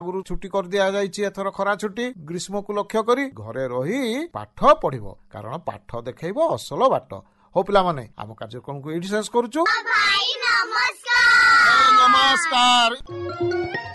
ଆଗରୁ ଛୁଟି କରିଦିଆଯାଇଛି ଏଥର ଖରା ଛୁଟି ଗ୍ରୀଷ୍ମକୁ ଲକ୍ଷ୍ୟ କରି ଘରେ ରହି ପାଠ ପଢିବ କାରଣ ପାଠ ଦେଖେଇବ ଅସଲ ବାଟ। ହଉ ପିଲାମାନେ ଆମ କାର୍ଯ୍ୟକ୍ରମକୁ ଏଇଠି ଶେଷ କରୁଛୁ। ନମସ୍କାର।